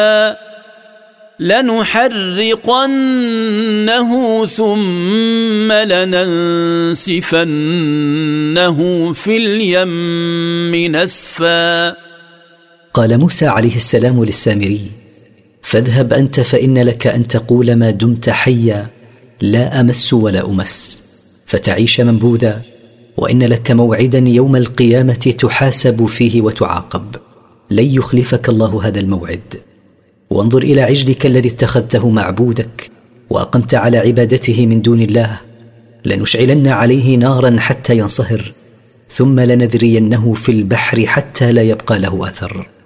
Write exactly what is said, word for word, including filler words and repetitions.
لنحرقنه ثم لننسفنه في اليم نسفا. قال موسى عليه السلام للسامري: فاذهب أنت فإن لك أن تقول ما دمت حيا لا أمس ولا أمس، فتعيش منبوذا، وإن لك موعدا يوم القيامة تحاسب فيه وتعاقب، لن يخلفك الله هذا الموعد. وانظر إلى عجلك الذي اتخذته معبودك وأقمت على عبادته من دون الله، لنشعلن عليه نارا حتى ينصهر، ثم لنذرينه في البحر حتى لا يبقى له أثر.